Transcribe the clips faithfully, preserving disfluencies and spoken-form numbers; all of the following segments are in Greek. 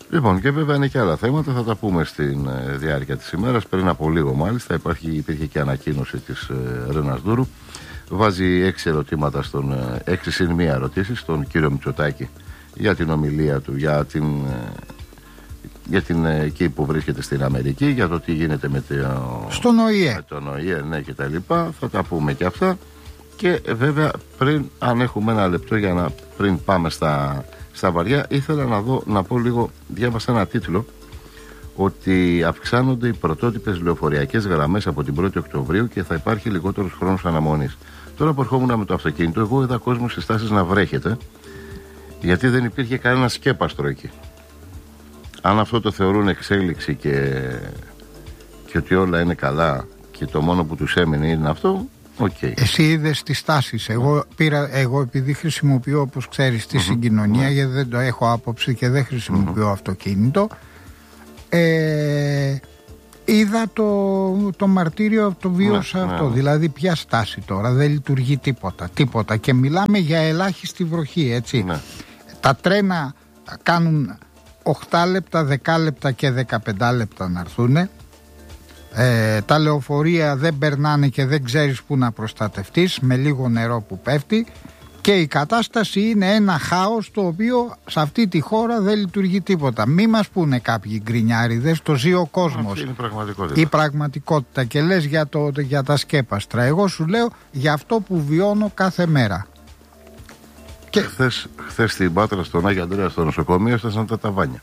Λοιπόν, και βέβαια είναι και άλλα θέματα, θα τα πούμε στην ε, διάρκεια της ημέρας. Πριν από λίγο μάλιστα υπάρχει, υπήρχε και ανακοίνωση της ε, Ρένας Δούρου. Βάζει έξι ερωτήματα, στον, ε, έξι συν μία ερωτήσεις στον κύριο Μητσοτάκη για την ομιλία του, για την, ε, για την ε, εκεί που βρίσκεται στην Αμερική, για το τι γίνεται με, το, στον ΟΗΕ. με τον ΟΗΕ, ναι, και τα λοιπά. Θα τα πούμε και αυτά. Και ε, βέβαια πριν, αν έχουμε ένα λεπτό για να πριν πάμε στα... Στα βαριά, ήθελα να, δω, να πω λίγο, διάβασα ένα τίτλο ότι αυξάνονται οι πρωτότυπες λεωφορειακές γραμμές από την πρώτη Οκτωβρίου και θα υπάρχει λιγότερος χρόνος αναμονής. Τώρα που ερχόμουν με το αυτοκίνητο, εγώ είδα κόσμο στις στάσεις να βρέχεται, γιατί δεν υπήρχε κανένα σκέπαστρο εκεί. Αν αυτό το θεωρούν εξέλιξη και, και ότι όλα είναι καλά και το μόνο που τους έμεινε είναι αυτό, okay. Εσύ είδες τις τάσεις. Εγώ, πήρα, εγώ επειδή χρησιμοποιώ, όπως ξέρεις, τη mm-hmm. συγκοινωνία, mm-hmm. γιατί δεν το έχω άποψη και δεν χρησιμοποιώ mm-hmm. αυτοκίνητο, ε, είδα το, το μαρτύριο, το βίωσα ναι, αυτό. Ναι. Δηλαδή ποια στάση τώρα, δεν λειτουργεί τίποτα, τίποτα. Και μιλάμε για ελάχιστη βροχή, έτσι. Ναι. Τα τρένα κάνουν οκτώ λεπτά, δέκα λεπτά και δεκαπέντε λεπτά να έρθουνε. Ε, τα λεωφορεία δεν περνάνε και δεν ξέρεις που να προστατευτείς με λίγο νερό που πέφτει, και η κατάσταση είναι ένα χάος το οποίο σε αυτή τη χώρα δεν λειτουργεί τίποτα. Μη μας πούνε κάποιοι γκρινιάριδες, το ζει ο κόσμος. Αυτή είναι η πραγματικότητα. Η πραγματικότητα. Και λες για, το, για τα σκέπαστρα. Εγώ σου λέω για αυτό που βιώνω κάθε μέρα. Και χθες, χθες στην Πάτρα, στον Άγιο Ανδρέα, στο νοσοκομείο, έφτασαν τα ταβάνια.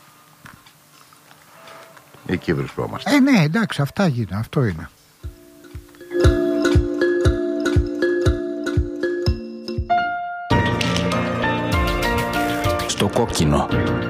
Εκεί βρισκόμαστε. Ε, ναι, εντάξει, αυτά γίνεται, αυτό είναι. Στο κόκκινο.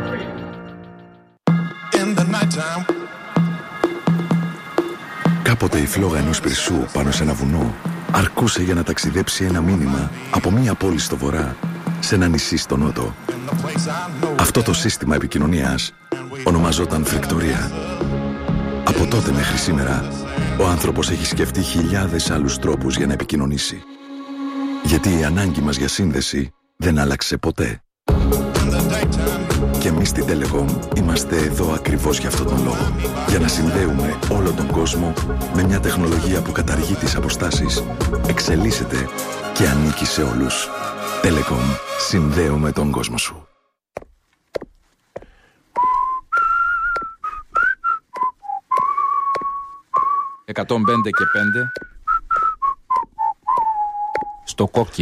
Κάποτε η φλόγα ενός πυρσού πάνω σε ένα βουνό αρκούσε για να ταξιδέψει ένα μήνυμα από μία πόλη στο βορρά σε ένα νησί στο νότο. Αυτό το σύστημα επικοινωνίας ονομαζόταν φρικτορία. Από τότε μέχρι σήμερα, ο άνθρωπος έχει σκεφτεί χιλιάδες άλλους τρόπους για να επικοινωνήσει. Γιατί η ανάγκη μας για σύνδεση δεν άλλαξε ποτέ. Και εμείς στην Telecom είμαστε εδώ ακριβώς για αυτόν τον λόγο. Για να συνδέουμε όλο τον κόσμο με μια τεχνολογία που καταργεί τις αποστάσεις, εξελίσσεται και ανήκει σε όλους. Telecom. Συνδέουμε τον κόσμο σου. εκατόν πέντε και πέντε στο κόκκινο.